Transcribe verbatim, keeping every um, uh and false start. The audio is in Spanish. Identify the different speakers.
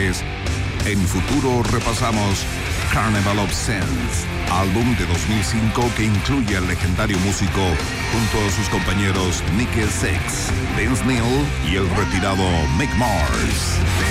Speaker 1: Ángeles. En Futuro repasamos Carnival of Sins, álbum de dos mil cinco que incluye al legendario músico junto a sus compañeros Nicky Sixx, Vince Neil y el retirado Mick Mars.